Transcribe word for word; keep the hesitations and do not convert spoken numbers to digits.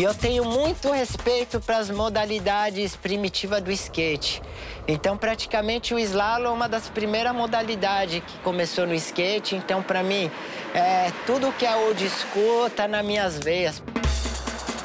E eu tenho muito respeito para as modalidades primitivas do skate. Então, praticamente, o slalom é uma das primeiras modalidades que começou no skate. Então, para mim, é, tudo que é old school tá nas minhas veias.